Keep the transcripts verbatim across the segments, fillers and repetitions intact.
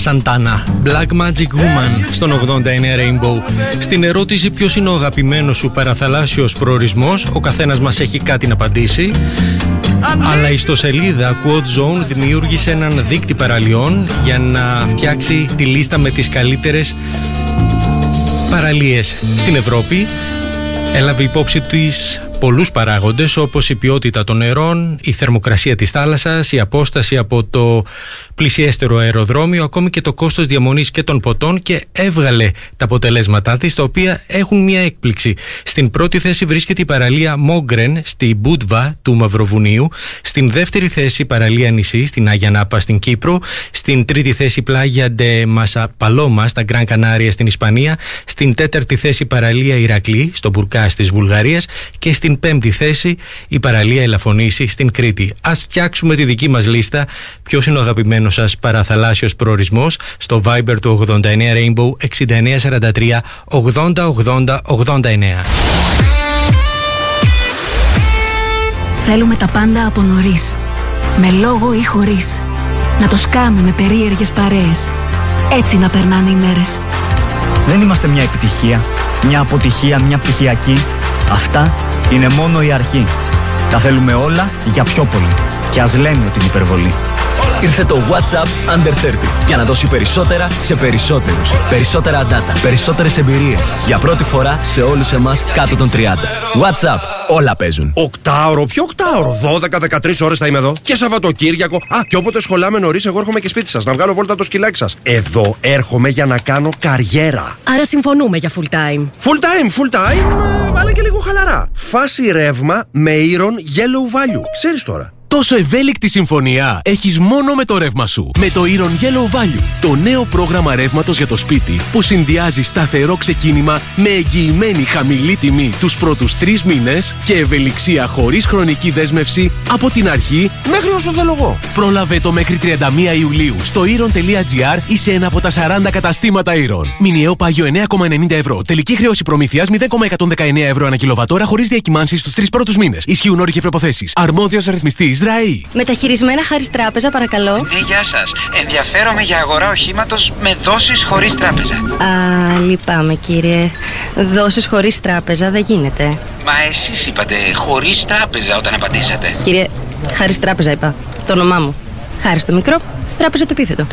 Σαντάνα, Black Magic Woman στον ογδόντα εννέα Rainbow. Στην ερώτηση ποιος είναι ο αγαπημένος σου παραθαλάσσιος προορισμός, ο καθένας μας έχει κάτι να απαντήσει. Αλλά η ιστοσελίδα Quad Zone δημιούργησε έναν δείκτη παραλιών για να φτιάξει τη λίστα με τις καλύτερες παραλίες στην Ευρώπη. Έλαβε υπόψη της πολλούς παράγοντες, όπως η ποιότητα των νερών, η θερμοκρασία της θάλασσας, η απόσταση από το πλησιέστερο αεροδρόμιο, ακόμη και το κόστος διαμονής και των ποτών, και έβγαλε τα αποτελέσματά της, τα οποία έχουν μια έκπληξη. Στην πρώτη θέση βρίσκεται η παραλία Μόγκρεν στη Μπούντβα του Μαυροβουνίου. Στην δεύτερη θέση η παραλία Νησί στην Άγια Νάπα στην Κύπρο. Στην τρίτη θέση η Πλάγια Ντε Μασαπαλώμα στα Γκραν Κανάρια στην Ισπανία. Στην τέταρτη θέση η παραλία Ηρακλή στο Μπουρκάς της Βουλγαρίας. Και στην πέμπτη θέση η παραλία Ελαφωνήσι στην Κρήτη. Ας φτιάξουμε τη δική μας λίστα. Ποιος είναι ο αγαπημένος σας παραθαλάσσιος προορισμός? Στο Viber του ογδόντα εννέα Rainbow εξήντα εννέα σαράντα τρία ογδόντα ογδόντα ογδόντα εννέα. Θέλουμε τα πάντα από νωρίς, με λόγο ή χωρίς. Να το σκάμε με περίεργες παρέες. Έτσι να περνάνε οι μέρες. Δεν είμαστε μια επιτυχία, μια αποτυχία, μια πτυχιακή. Αυτά είναι μόνο η αρχή. Τα θέλουμε όλα για πιο πολύ. Και ας λέμε ότι είναι υπερβολή. Ήρθε το WhatsApp Under τριάντα για να δώσει περισσότερα σε περισσότερους. Περισσότερα data, περισσότερες εμπειρίες. Για πρώτη φορά σε όλους εμάς κάτω των τριάντα. WhatsApp, όλα παίζουν. Οκτάωρο, ποιο οκτάωρο? δώδεκα με δεκατρείς ώρες θα είμαι εδώ. Και Σαββατοκύριακο. Α, και όποτε σχολάμε νωρίς, εγώ έρχομαι και σπίτι σας να βγάλω βόλτα το σκυλάκι σας. Εδώ έρχομαι για να κάνω καριέρα. Άρα συμφωνούμε για full time. Full time, full time, αλλά και λίγο χαλαρά. Φάση ρεύμα με Iron Yellow Value. Ξέρεις τώρα. Τόσο ευέλικτη συμφωνία έχεις μόνο με το ρεύμα σου. Με το Iron Yellow Value, το νέο πρόγραμμα ρεύματος για το σπίτι που συνδυάζει σταθερό ξεκίνημα με εγγυημένη χαμηλή τιμή τους πρώτους τρεις μήνες και ευελιξία χωρίς χρονική δέσμευση από την αρχή μέχρι όσο θέλω εγώ. Πρόλαβε το μέχρι τριάντα μία Ιουλίου στο iron τελεία gr ή σε ένα από τα σαράντα καταστήματα Iron. Μηνιαίο πάγιο εννέα κόμμα ενενήντα ευρώ. Τελική χρέωση προμήθειας μηδέν κόμμα εκατόν δεκαεννέα ευρώ ανά κιλοβατόρα χωρίς διακυμάνσεις στους τρεις πρώτους μήνες. Ισχύουν όροι και προϋποθέσεις. Αρμόδιος ρυθμιστής ΡΑΗ. Μεταχειρισμένα χάρις τράπεζα, παρακαλώ. Ναι, γεια σας. Ενδιαφέρομαι για αγορά οχήματος με δόσεις χωρίς τράπεζα. Α, λυπάμαι κύριε. Δόσεις χωρίς τράπεζα δεν γίνεται. Μα εσείς είπατε χωρίς τράπεζα όταν απαντήσατε. Κύριε, χάρις τράπεζα είπα. Το όνομά μου. Χάρις το μικρό, τράπεζα το επίθετο.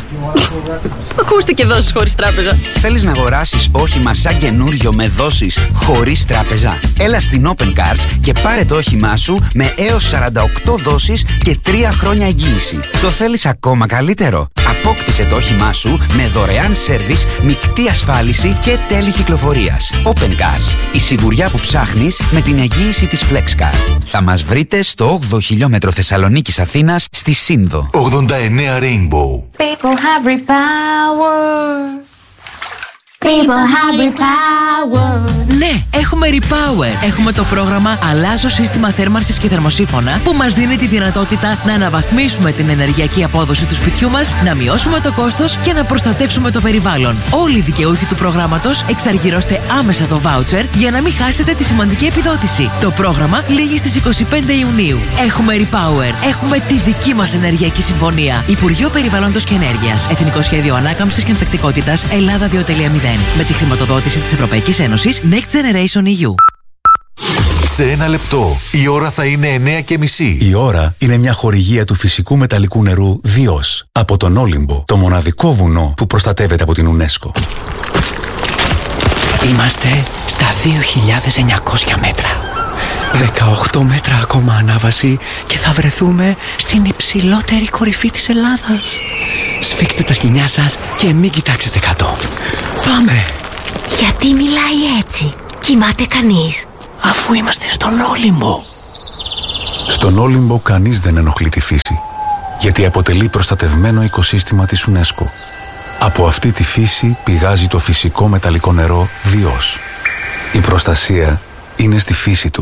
Ακούστηκε δόσεις χωρίς τράπεζα. Θέλεις να αγοράσεις όχημα σαν καινούριο με δόσεις χωρίς τράπεζα? Έλα στην Open Cars και πάρε το όχημά σου με έως σαράντα οκτώ δόσεις και τρία χρόνια εγγύηση. Το θέλεις ακόμα καλύτερο? Απόκτησε το όχημά σου με δωρεάν σέρβις, μεικτή ασφάλιση και τέλη κυκλοφορίας. Open Cars. Η σιγουριά που ψάχνεις με την εγγύηση της FlexCar. Θα μας βρείτε στο όγδοο χιλιόμετρο Θεσσαλονίκης Αθήνας στη Σύνδο. ογδόντα εννέα Rainbow. People have repower. People have repower. Ναι, έχουμε Repower. Έχουμε το πρόγραμμα Αλλάζω σύστημα θέρμανσης και θερμοσύφωνα που μας δίνει τη δυνατότητα να αναβαθμίσουμε την ενεργειακή απόδοση του σπιτιού μας, να μειώσουμε το κόστος και να προστατεύσουμε το περιβάλλον. Όλοι οι δικαιούχοι του προγράμματος εξαργυρώστε άμεσα το voucher για να μην χάσετε τη σημαντική επιδότηση. Το πρόγραμμα λήγει στις είκοσι πέντε Ιουνίου. Έχουμε Repower. Έχουμε τη δική μας ενεργειακή συμφωνία. Υπουργείο Περιβάλλοντος και Ενέργειας. Εθνικό Σχέδιο Ανάκαμψης και Ανθεκτικότητας Ελλάδα δύο κόμμα μηδέν. Με τη χρηματοδότηση της Ευρωπαϊκής Ένωσης Next Generation ι γιου. Σε ένα λεπτό η ώρα θα είναι εννέα και μισή. Η ώρα είναι μια χορηγία του φυσικού μεταλλικού νερού Διός από τον Όλυμπο, το μοναδικό βουνό που προστατεύεται από την UNESCO. Είμαστε στα δύο χιλιάδες εννιακόσια μέτρα. δεκαοκτώ μέτρα ακόμα ανάβαση και θα βρεθούμε στην υψηλότερη κορυφή της Ελλάδας. Σφίξτε τα σκοινιά σας και μην κοιτάξετε κάτω. Πάμε! Γιατί μιλάει έτσι? Κοιμάται κανείς? Αφού είμαστε στον Όλυμπο. Στον Όλυμπο κανείς δεν ενοχλεί τη φύση, γιατί αποτελεί προστατευμένο οικοσύστημα της UNESCO. Από αυτή τη φύση πηγάζει το φυσικό μεταλλικό νερό Διός. Η προστασία είναι στη φύση του.